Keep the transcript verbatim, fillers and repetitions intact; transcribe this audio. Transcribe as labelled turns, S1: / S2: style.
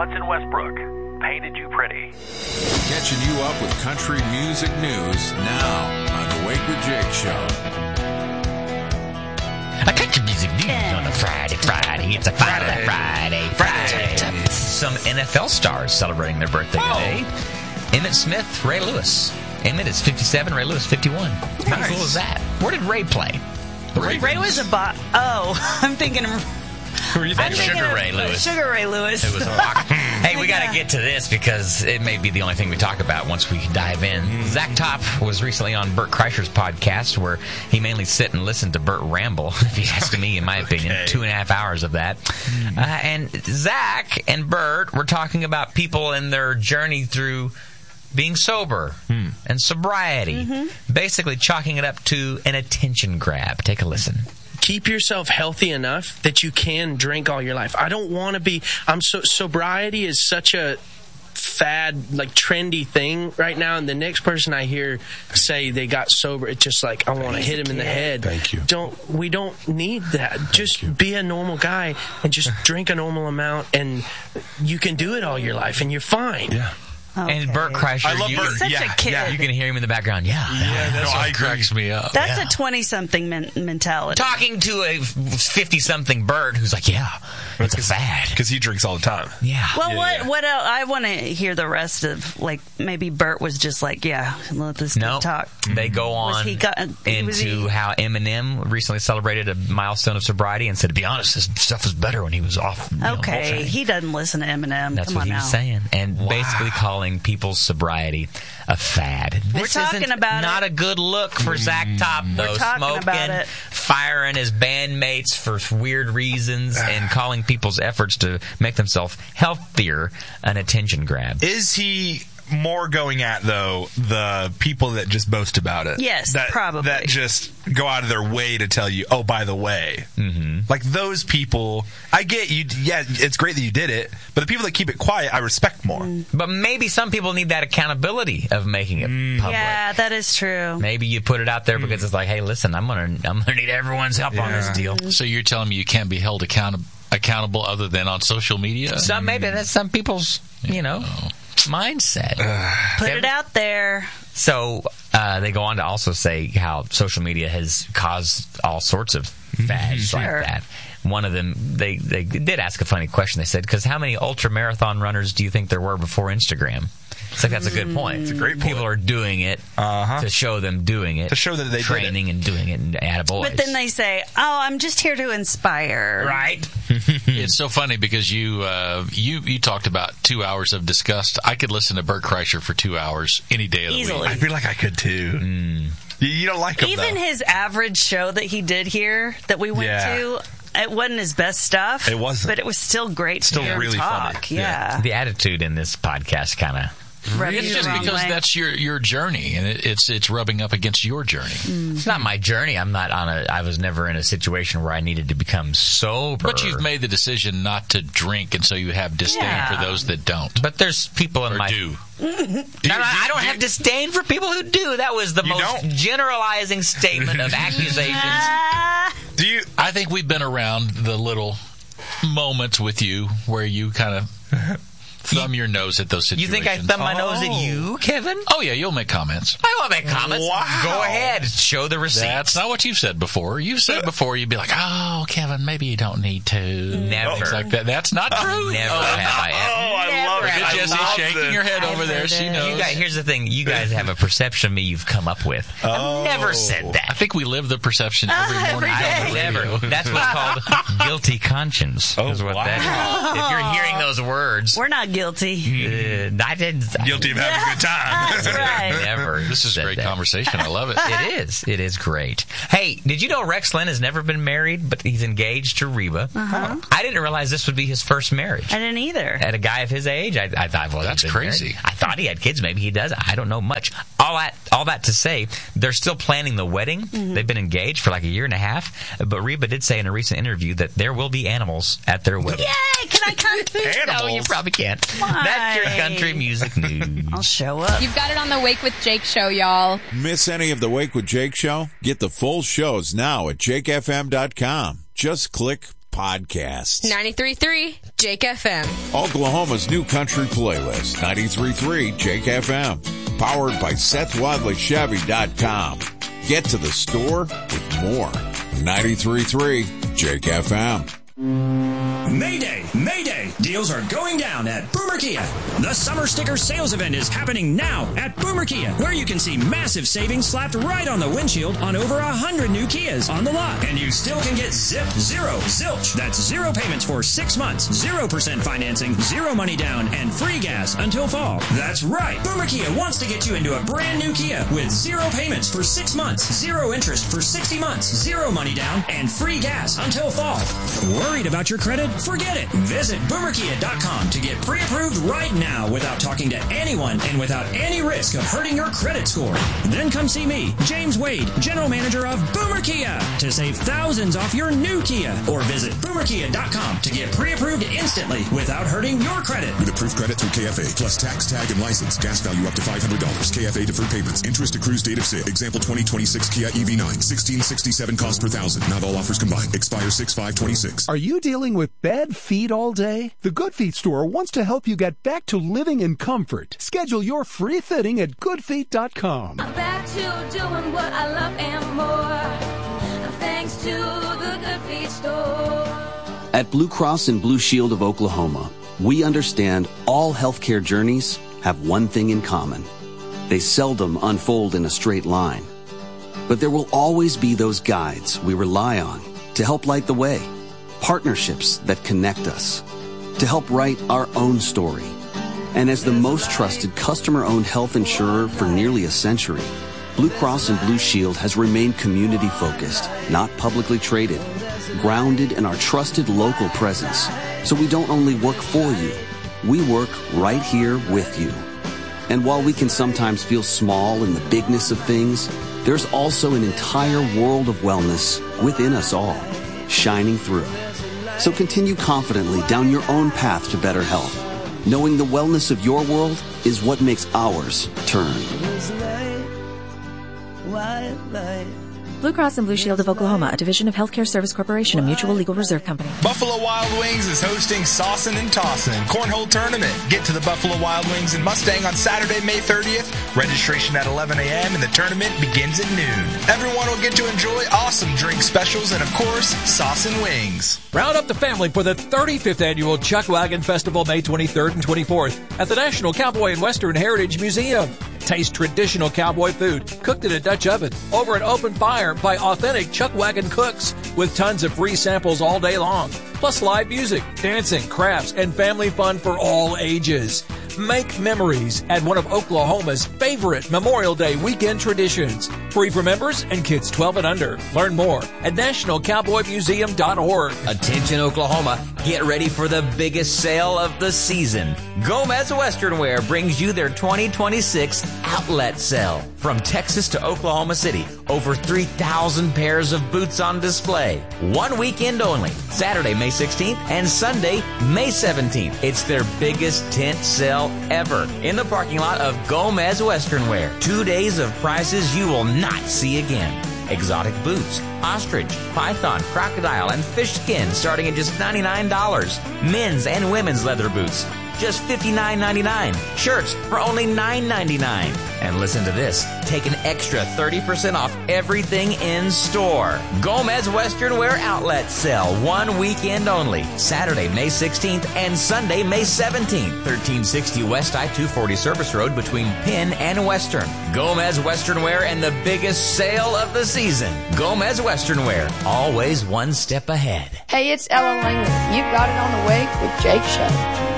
S1: Hudson Westbrook painted you pretty.
S2: Catching you up with country music news now on the Wake with Jake Show.
S3: A country music news on a Friday, Friday. It's a Friday, Friday, Friday. Friday. Some N F L stars celebrating their birthday today. Emmitt Smith, Ray Lewis. Emmitt is fifty-seven, Ray Lewis fifty-one. How nice. Cool is that? Where did Ray play?
S4: Ray, Ray was a bot. Oh, I'm thinking.
S3: Who are you thinking? Sugar
S4: of,
S3: Ray Lewis.
S4: Sugar Ray Lewis.
S3: It was a rock. Hey, we got to get to this because it may be the only thing we talk about once we dive in. Mm-hmm. Zach Top was recently on Bert Kreischer's podcast where he mainly sit and listen to Bert ramble, if you ask me, in my opinion. Okay. Two and a half hours of that. Mm-hmm. Uh, and Zach and Bert were talking about people and their journey through being sober hmm. and sobriety. Mm-hmm. Basically chalking it up to an attention grab. Take a listen.
S5: Keep yourself healthy enough that you can drink all your life. I don't want to be. I'm so sobriety is such a fad, like trendy thing right now. And the next person I hear say they got sober, it's just like I want to hit him in the head. Thank you. Don't we don't need that. Thank just you. Be a normal guy and just drink a normal amount, and you can do it all your life, and you're fine.
S3: Yeah. Okay. And Bert Kreischer,
S4: I love
S3: you,
S4: Bert. Such
S3: yeah,
S4: a kid.
S3: Yeah. You can hear him in the background. Yeah,
S6: yeah, that's no, what cracks me up.
S4: That's
S3: yeah.
S4: a twenty-something men- mentality.
S3: Talking to a fifty-something Bert who's like, yeah, it's a fad.
S6: Because he drinks all the time.
S3: Yeah.
S4: Well,
S6: yeah,
S4: what
S6: yeah.
S4: what else? I want to hear the rest of, like, maybe Bert was just like, yeah, let this
S3: no,
S4: dude talk.
S3: They go on
S4: was he got,
S3: into
S4: was he,
S3: how Eminem recently celebrated a milestone of sobriety and said, to be honest, this stuff was better when he was off.
S4: Okay,
S3: know,
S4: he doesn't listen to Eminem.
S3: That's
S4: Come
S3: what
S4: on
S3: he
S4: now.
S3: was saying. And wow. basically calling people's sobriety a fad.
S4: We're
S3: this
S4: talking
S3: isn't
S4: about
S3: not
S4: it.
S3: a good look for Zach Top, though.
S4: We're talking
S3: Smoking,
S4: about it.
S3: firing his bandmates for weird reasons, and calling people's efforts to make themselves healthier an attention grab.
S6: Is he more going at, though, the people that just boast about it?
S4: Yes,
S6: that,
S4: probably.
S6: That just go out of their way to tell you, oh, by the way. Mm-hmm. Like, those people, I get you, yeah, it's great that you did it, but the people that keep it quiet, I respect more. Mm.
S3: But maybe some people need that accountability of making it mm. public.
S4: Yeah, that is true.
S3: Maybe you put it out there because mm. it's like, hey, listen, I'm gonna, I'm gonna need everyone's help yeah. on this deal.
S7: So you're telling me you can't be held accountable accountable other than on social media?
S3: Some maybe that's some people's, you know, mindset.
S4: Put it out there.
S3: So uh, they go on to also say how social media has caused all sorts of fads
S4: sure.
S3: like that. One of them, they, they did ask a funny question. They said, because how many ultra marathon runners do you think there were before Instagram? It's like, that's a good point. It's a great point. People are doing it uh-huh. to show them doing it.
S6: To show that they
S3: training
S6: did it.
S3: and doing it and attaboys.
S4: But then they say, oh, I'm just here to inspire.
S3: Right?
S7: It's so funny because you, uh, you you talked about two hours of disgust. I could listen to Bert Kreischer for two hours any day of the
S4: Easily.
S7: week.
S6: I feel like I could too. Mm. You, you don't like him,
S4: Even
S6: though.
S4: his average show that he did here that we went
S6: yeah.
S4: to, it wasn't his best stuff.
S6: It wasn't.
S4: But it was still great
S6: still
S4: to hear
S6: really
S4: him talk.
S6: funny.
S4: Yeah.
S3: yeah. The attitude in this podcast kind of...
S4: Really?
S7: It's just because way. that's your, your journey, and it, it's it's rubbing up against your journey.
S4: Mm-hmm.
S3: It's not my journey. I'm not on a. I was never in a situation where I needed to become sober.
S7: But you've made the decision not to drink, and so you have disdain
S4: yeah.
S7: for those that don't.
S3: But there's people in
S7: or
S3: my
S7: do.
S3: do you, no, no, I don't do have you, disdain for people who do. That was the most don't? generalizing statement of accusations.
S6: Do you?
S7: I think we've been around the little moments with you where you kind of thumb your nose at those situations.
S3: You think I thumb my oh. nose at you, Kevin?
S7: Oh, yeah, you'll make comments.
S3: I won't make comments.
S6: Wow.
S3: Go ahead. Show the receipts.
S7: That's not what you've said before. You've said before you'd be like, oh, Kevin, maybe you don't need to.
S3: Never.
S7: Things like that. That's not true.
S3: Never
S7: oh,
S3: have I ever.
S6: Oh, I
S3: Never
S6: love it.
S3: I
S7: Jesse's
S3: love
S7: shaking
S3: this.
S7: your head over there. She knows.
S3: You guys, here's the thing. You guys have a perception of me you've come up with.
S6: Oh.
S3: I've never said that.
S7: I think we live the perception every
S4: uh,
S7: morning.
S4: Every day.
S3: Never. That's what's called guilty conscience.
S6: Oh,
S3: is what
S6: wow.
S3: that is. If you're hearing those words.
S4: We're not guilty.
S3: Uh, I didn't.
S6: Guilty of having a good time.
S4: That's right.
S3: Never.
S7: This is great
S3: that.
S7: conversation. I love it.
S3: It is. It is great. Hey, did you know Rex Lynn has never been married, but he's engaged to Reba?
S4: Uh-huh.
S3: I didn't realize this would be his first marriage.
S4: I didn't either.
S3: At a guy of his age, I, I thought, well,
S7: that's crazy.
S3: Married. I thought he had kids. Maybe he does. I don't know much. All that, all that to say, they're still planning the wedding. Mm-hmm. They've been engaged for like a year and a half. But Reba did say in a recent interview that there will be animals at their wedding.
S4: Yay! Can I come?
S6: Animals?
S3: No, you probably can't.
S4: Why?
S3: That's your country music news.
S4: I'll show up.
S8: You've got it on the Wake with Jake show, y'all.
S2: Miss any of the Wake with Jake show? Get the full shows now at jake f m dot com. Just click podcasts.
S8: ninety-three point three
S9: Jake F M.
S2: Oklahoma's new country playlist, ninety-three point three Jake F M. Powered by Seth Wadley Chevy dot com. Get to the store with more. ninety-three point three Jake F M.
S10: Mayday! Mayday! Deals are going down at Boomer Kia. The summer sticker sales event is happening now at Boomer Kia, where you can see massive savings slapped right on the windshield on over a hundred new Kias on the lot. And you still can get zip, zero, zilch. That's zero payments for six months, zero percent financing, zero money down, and free gas until fall. That's right. Boomer Kia wants to get you into a brand new Kia with zero payments for six months, zero interest for sixty months, zero money down, and free gas until fall. Worried about your credit? Forget it. Visit boomer kia dot com to get pre-approved right now without talking to anyone and without any risk of hurting your credit score. Then come see me, James Wade, General Manager of Boomer Kia, to save thousands off your new Kia. Or visit boomer kia dot com to get pre-approved instantly without hurting your credit.
S11: With approved credit through K F A, plus tax, tag, and license. Gas value up to five hundred dollars. K F A deferred payments. Interest accrues date of sale. Example twenty twenty-six Kia E V nine. sixteen sixty-seven cost per thousand. Not all offers combined. Expire six five twenty-six.
S12: Are you dealing with bad feet all day? The Good Feet store wants to help you get back to living in comfort. Schedule your free fitting at good feet dot com.
S13: I'm back to doing what I love and more, thanks to the Good Feet store.
S14: At Blue Cross and Blue Shield of Oklahoma, we understand all healthcare journeys have one thing in common. They seldom unfold in a straight line. But there will always be those guides we rely on to help light the way. Partnerships that connect us, to help write our own story. And as the most trusted customer-owned health insurer for nearly a century, Blue Cross and Blue Shield has remained community-focused, not publicly traded, grounded in our trusted local presence. So we don't only work for you, we work right here with you. And while we can sometimes feel small in the bigness of things, there's also an entire world of wellness within us all, shining through. So continue confidently down your own path to better health, knowing the wellness of your world is what makes ours turn.
S15: Blue Cross and Blue Shield of Oklahoma, a division of Healthcare Service Corporation, a mutual legal reserve company.
S6: Buffalo Wild Wings is hosting Saucin' and Tossin' Cornhole Tournament. Get to the Buffalo Wild Wings in Mustang on Saturday, May thirtieth. Registration at eleven a.m. and the tournament begins at noon. Everyone will get to enjoy awesome drink specials and, of course, Saucin' Wings.
S16: Round up the family for the thirty-fifth Annual Chuck Wagon Festival, May twenty-third and twenty-fourth at the National Cowboy and Western Heritage Museum. Taste traditional cowboy food cooked in a Dutch oven over an open fire by authentic Chuck Wagon cooks with tons of free samples all day long. Plus live music, dancing, crafts, and family fun for all ages. Make memories at one of Oklahoma's favorite Memorial Day weekend traditions. Free for members and kids twelve and under. Learn more at national cowboy museum dot org.
S3: Attention Oklahoma, get ready for the biggest sale of the season. Gomez Western Wear brings you their twenty twenty-six outlet sale. From Texas to Oklahoma City, over three thousand pairs of boots on display. One weekend only, Saturday, May sixteenth and Sunday, May seventeenth. It's their biggest tent sale ever in the parking lot of Gomez Western Wear. Two days of prices you will not see again. Exotic boots, ostrich, python, crocodile, and fish skin starting at just ninety-nine dollars. Men's and women's leather boots, just fifty-nine ninety-nine. Shirts for only nine ninety-nine. And listen to this, take an extra thirty percent off everything in store. Gomez Western Wear Outlet Sale, one weekend only. Saturday, May sixteenth and Sunday, May seventeenth. thirteen sixty West I two forty Service Road between Penn and Western. Gomez Western Wear and the biggest sale of the season. Gomez Western Wear, always one step ahead.
S17: Hey, it's Ella Langley. You've got it on the Wake with Jake Show.